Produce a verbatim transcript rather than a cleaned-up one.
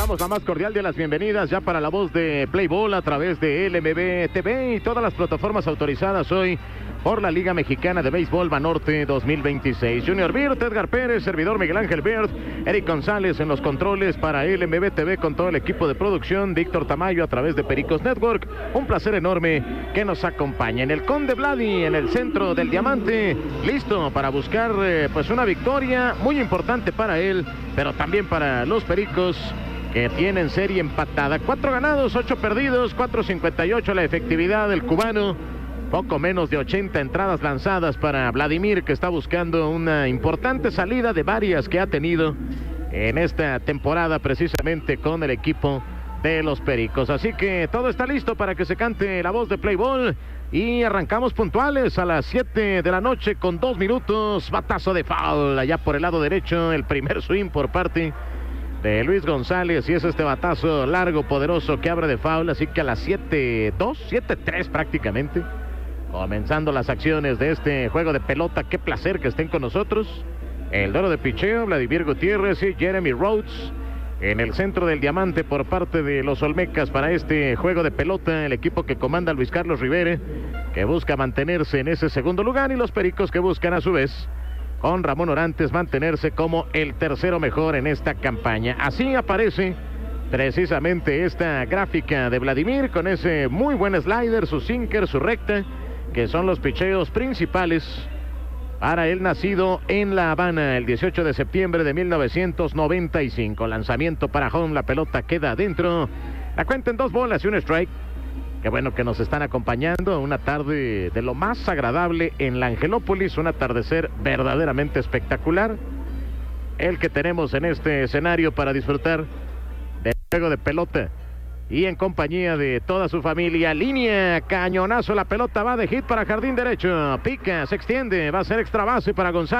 damos la más cordial de las bienvenidas ya para la voz de Play Ball a través de L M B T V y todas las plataformas autorizadas hoy por la Liga Mexicana de Béisbol Banorte dos mil veintiséis. Junior Bird, Edgar Pérez, servidor Miguel Ángel Bird, Eric González en los controles para L M B T V con todo el equipo de producción, Víctor Tamayo a través de Pericos Network. Un placer enorme que nos acompañen. El Conde Vladi en el centro del diamante, listo para buscar eh, pues una victoria muy importante para él, pero también para los Pericos, que tienen serie empatada. Cuatro ganados, ocho perdidos, cuatro cincuenta y ocho la efectividad del cubano. Poco menos de ochenta entradas lanzadas para Vladimir, que está buscando una importante salida de varias que ha tenido en esta temporada precisamente con el equipo de los Pericos. Así que todo está listo para que se cante la voz de Play Ball y arrancamos puntuales a las siete de la noche con dos minutos. Batazo de foul allá por el lado derecho, el primer swing por parte de Luis González y es este batazo largo, poderoso que abre de foul. Así que a las siete dos, siete tres prácticamente, comenzando las acciones de este juego de pelota. Qué placer que estén con nosotros. El duelo de picheo, Vladimir Gutiérrez y Jeremy Rhodes en el centro del diamante por parte de los Olmecas para este juego de pelota. El equipo que comanda Luis Carlos Rivera, que busca mantenerse en ese segundo lugar, y los Pericos que buscan a su vez, con Ramón Orantes, mantenerse como el tercero mejor en esta campaña. Así aparece precisamente esta gráfica de Vladimir con ese muy buen slider, su sinker, su recta, que son los picheos principales para el nacido en La Habana el dieciocho de septiembre de mil novecientos noventa y cinco. Lanzamiento para home, la pelota queda adentro. La cuenta en dos bolas y un strike. Qué bueno que nos están acompañando. Una tarde de lo más agradable en la Angelópolis. Un atardecer verdaderamente espectacular, el que tenemos en este escenario para disfrutar del juego de pelota y en compañía de toda su familia. Línea, cañonazo, la pelota va de hit para jardín derecho. Pica, se extiende, va a ser extra base para González.